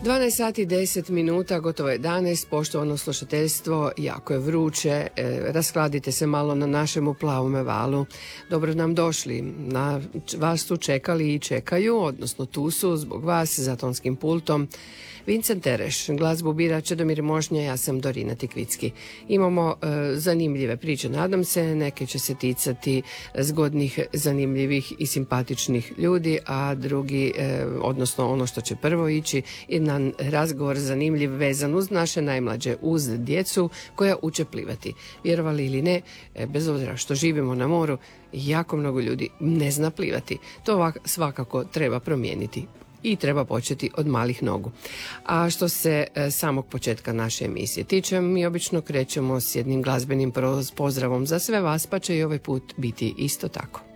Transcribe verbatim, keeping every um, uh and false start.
dvanaest sati deset minuta, gotovo jedanaest, poštovano slušateljstvo, jako je vruće, e, raskladite se malo na našemu plavome valu. Dobro nam došli, na vas su čekali i čekaju, odnosno tu su zbog vas za tonskim pultom Vincent Tereš, glazbu bira Čedomir Možnja, ja sam Dorina Tikvicki. Imamo e, zanimljive priče, nadam se, neke će se ticati zgodnih, zanimljivih i simpatičnih ljudi, a drugi, e, odnosno ono što će prvo ići, i na razgovor zanimljiv vezan uz naše najmlađe, uz djecu koja uče plivati. Vjerovali ili ne, e, bez obzira što živimo na moru, jako mnogo ljudi ne zna plivati. To svakako treba promijeniti i treba početi od malih nogu. A što se e, samog početka naše emisije tiče, mi obično krećemo s jednim glazbenim pozdravom za sve vas, pa će i ovaj put biti isto tako.